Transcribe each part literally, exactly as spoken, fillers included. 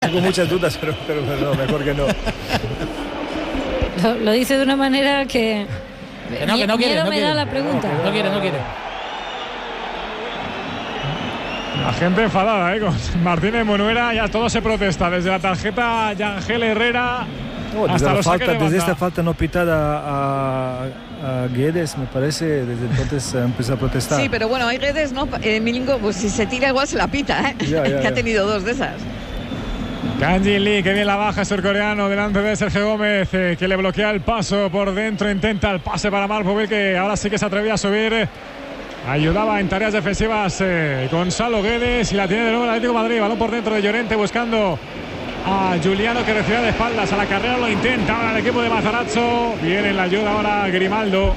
tengo muchas dudas, pero, pero, pero no, mejor que no. Lo, lo dice de una manera que... Que no, que no quiere, miedo no me quiere. da la pregunta. No, no quiere, no quiere. La gente enfadada, ¿eh? Con Martínez Munuera ya todo se protesta. Desde la tarjeta Yangel Herrera no, desde hasta la los falta, saques de desde banda. esta falta no pitada a, a Guedes, me parece, desde entonces empezó a protestar. Sí, pero bueno, hay Guedes, ¿no? Eh, Milinko, pues si se tira igual se la pita, ¿eh? Ya, ya, que ya. ha tenido dos de esas. Kang-Jin Lee, que bien la baja surcoreano delante de Sergio Gómez, eh, que le bloquea el paso por dentro, intenta el pase para Markovic, que ahora sí que se atrevía a subir. Ayudaba en tareas defensivas eh, Gonzalo Guedes y la tiene de nuevo el Atlético de Madrid. Balón por dentro de Llorente buscando a Giuliano, que recibe de espaldas a la carrera, lo intenta ahora el equipo de Matarazzo. Viene en la ayuda ahora Grimaldo.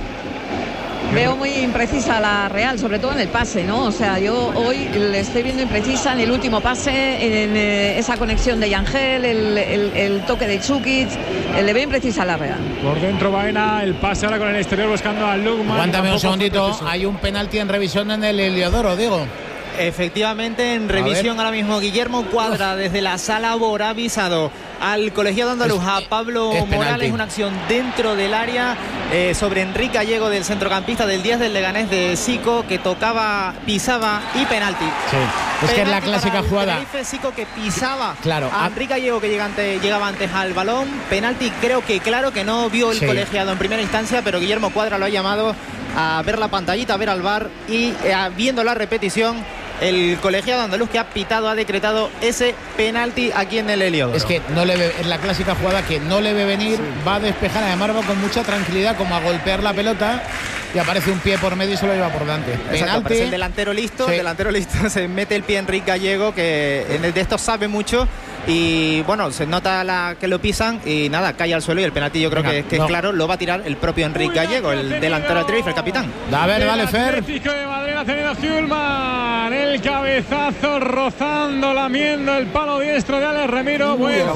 Veo muy imprecisa la Real, sobre todo en el pase, ¿no? O sea, yo hoy le estoy viendo imprecisa en el último pase, en eh, esa conexión de Yangel, el, el, el toque de Chukic, eh, le veo imprecisa a la Real. Por dentro Baena, el pase ahora con el exterior buscando a Lukman. Aguántame un segundito, hay un penalti en revisión en el Heliodoro, Diego. Efectivamente, en revisión ahora mismo Guillermo Cuadra desde la sala Bor ha avisado al colegiado andaluz, a Pablo Morales, una acción dentro del área eh, sobre Enrique Gallego, del centrocampista del diez del Leganés, de Zico, que tocaba, pisaba y penalti. Sí, es penalti que es la clásica jugada. Tenerife, Zico que pisaba claro, a a... Enrique Gallego, que llega ante, llegaba antes al balón. Penalti, creo que claro que no vio el sí. colegiado en primera instancia, pero Guillermo Cuadra lo ha llamado a ver la pantallita, a ver al V A R y eh, viendo la repetición, el colegiado andaluz que ha pitado ha decretado ese penalti aquí en el Heliodoro. Es que no le ve, es la clásica jugada que no le ve venir, sí. va a despejar, además va con mucha tranquilidad como a golpear la pelota y aparece un pie por medio y se lo lleva por delante. Exacto, penalti. Aparece el delantero listo, sí. el delantero listo, se mete el pie Enrique Gallego, que de esto sabe mucho. Y bueno, se nota la, que lo pisan y nada, cae al suelo y el penalti yo creo Venga, que, que no. es claro, lo va a tirar el propio Enrique Gallego, el delantero de Tenerife, el capitán. A ver, vale, Fer. El Atlético de Madrid ha tenido Hjulman, el cabezazo rozando, lamiendo el palo diestro de Alex Remiro, buen centro.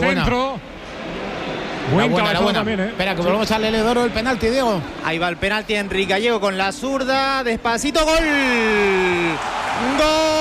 Buena. Buen buena, cabezazo buena. también, ¿eh? Espera, que volvemos al Heliodoro, el penalti, Diego. Ahí va el penalti de Enrique Gallego con la zurda, despacito, gol. Gol.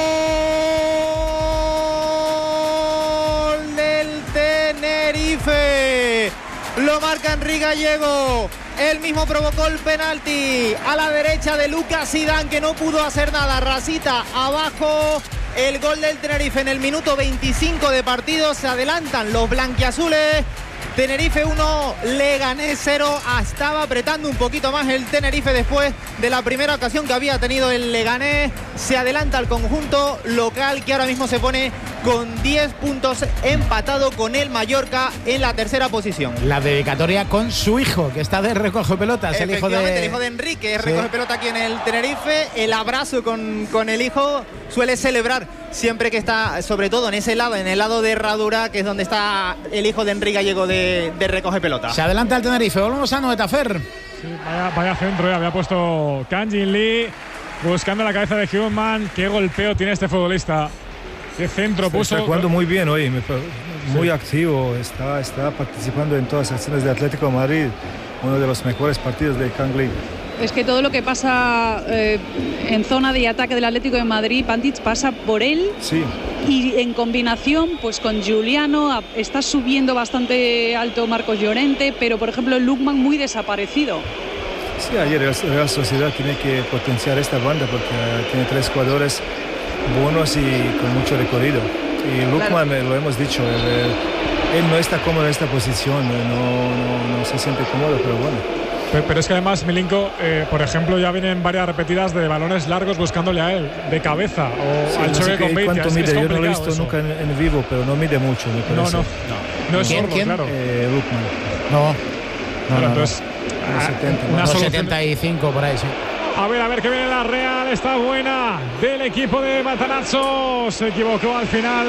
Tenerife, lo marca Enrique Gallego, él mismo provocó el penalti a la derecha de Lucas Zidane, que no pudo hacer nada. Rasita abajo, el gol del Tenerife en el minuto veinticinco de partido. Se adelantan los blanquiazules. Tenerife uno, Leganés cero. Estaba apretando un poquito más el Tenerife después de la primera ocasión que había tenido el Leganés. Se adelanta el conjunto local, que ahora mismo se pone con diez puntos, empatado con el Mallorca en la tercera posición. La dedicatoria con su hijo, que está de recoge pelotas, el hijo de... el hijo de Enrique, sí. recoge pelota aquí en el Tenerife. El abrazo con, con el hijo, suele celebrar siempre que está, sobre todo en ese lado, en el lado de Herradura, que es donde está el hijo de Enrique Gallego de, de recoge pelota. Se adelanta el Tenerife, volvemos a Noetafer. Sí, vaya, vaya centro, eh. había puesto Kang-Jin Lee buscando la cabeza de Hjulman. Qué golpeo tiene este futbolista. Qué centro está, puso. Está jugando muy bien hoy, muy sí. activo, está, está participando en todas las acciones de Atlético de Madrid. Uno de los mejores partidos de Kang Lee. Es que todo lo que pasa eh, en zona de ataque del Atlético de Madrid, Pantic, pasa por él. Sí. Y en combinación pues con Giuliano, está subiendo bastante alto Marcos Llorente, pero por ejemplo Lukman muy desaparecido. Sí, ayer el Real Sociedad tiene que potenciar esta banda porque tiene tres jugadores buenos y con mucho recorrido. Y Lukman, claro. lo hemos dicho, él, él, él no está cómodo en esta posición, no, no, no se siente cómodo, pero bueno. Pero, pero es que además, Milinko, eh, por ejemplo, ya vienen varias repetidas de balones largos buscándole a él, de cabeza o sí, al no choque sé con Beitia. ¿Cuánto es, mide? es Yo no lo he visto eso. nunca en, en vivo, pero no mide mucho, me parece. No, no, no, no es ¿Quién, sordo, quién? claro. Eh, Lukman. No, no, claro, no, entonces, no. a, setenta, una no, solución... setenta y cinco por ahí, sí. A ver, a ver que viene la Real, está buena del equipo de Matarazzo. Se equivocó al final.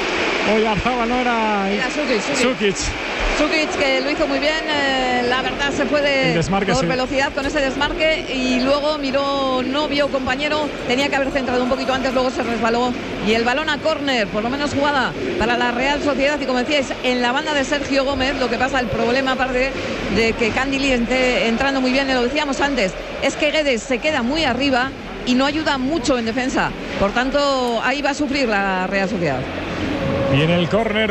Hoy Arzabal no era... Era Sukic, Sukic. Sukic, que lo hizo muy bien, eh, la verdad se fue de desmarque, por sí. velocidad con ese desmarque y luego miró, no vio compañero, tenía que haber centrado un poquito antes, luego se resbaló y el balón a córner, por lo menos jugada para la Real Sociedad y como decíais, en la banda de Sergio Gómez. Lo que pasa, el problema aparte de que Kang-Jin Lee esté entrando muy bien, y lo decíamos antes, es que Guedes se queda muy arriba y no ayuda mucho en defensa, por tanto ahí va a sufrir la Real Sociedad. Viene el córner